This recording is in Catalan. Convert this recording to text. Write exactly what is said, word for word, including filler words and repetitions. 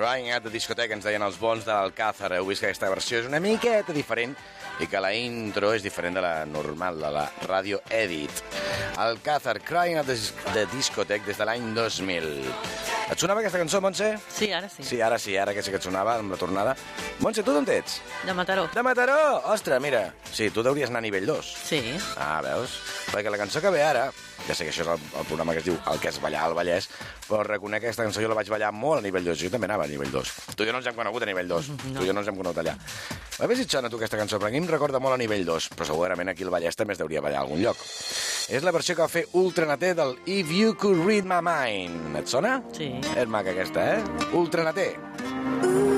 Crying at the Discotheque, ens deien els bons de l'Alcázar. Heu vist que aquesta versió és una miqueta diferent i que la intro és diferent de la normal, de la Radio Edit. Alcázar, Crying at the Discotheque, des de l'any dos mil. Et sonava aquesta cançó, Montse? Sí, ara sí. Sí, ara sí, ara que sí que et sonava, amb la tornada. Montse, tu d'on ets? De Mataró. De Mataró! Ostres, mira. Sí, tu deuries anar a nivell dos. Sí. Ah, veus? Perquè la cançó que ve ara, ja sé que això és el, el programa que es diu El que és ballar al Vallès, però reconec que aquesta cançó jo la vaig ballar molt a nivell dos. Jo també anava a nivell dos. Tu i jo no ens hem conegut a nivell dos. No. Tu i jo no ens hem conegut allà. A veure si et sona tu aquesta cançó, perquè a mi em recorda molt a nivell dos, però segurament aquí al Vallès també es deuria ballar a algun lloc. És la versió que va fer Ultranaté del If You Could Read My Mind. Et sona? Sí. És maca aquesta, eh? Ultranaté.